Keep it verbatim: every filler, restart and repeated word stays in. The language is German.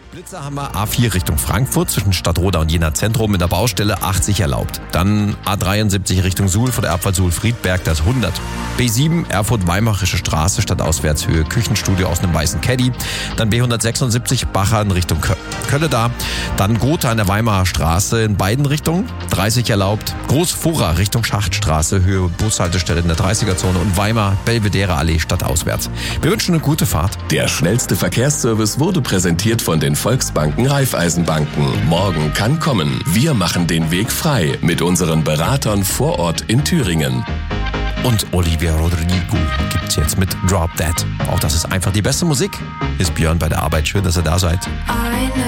Blitzer haben wir A vier Richtung Frankfurt zwischen Stadtroda und Jena Zentrum mit der Baustelle achtzig erlaubt. Dann A dreiundsiebzig Richtung Suhl von der Abfahrt Suhl-Friedberg, das hundert. B sieben Erfurt-Weimarische Straße stadtauswärts Höhe Küchenstudio aus einem weißen Caddy. Dann B hundertsechsundsiebzig Bachern Richtung Kö- Kölle da. Dann Gotha an der Weimarer Straße in beiden Richtungen, dreißig erlaubt. Großfurra Richtung Schachtstraße Höhe Bushaltestelle in der dreißiger-Zone und Weimar Belvedere Allee stadtauswärts. Wir wünschen eine gute Fahrt. Der schnellste Verkehrsservice wurde präsentiert von den Volksbanken Raiffeisenbanken. Morgen kann kommen. Wir machen den Weg frei mit unseren Beratern vor Ort in Thüringen. Und Olivia Rodrigo gibt's jetzt mit Drop That. Auch das ist einfach die beste Musik. Ist Björn bei der Arbeit. Schön, dass ihr da seid. I know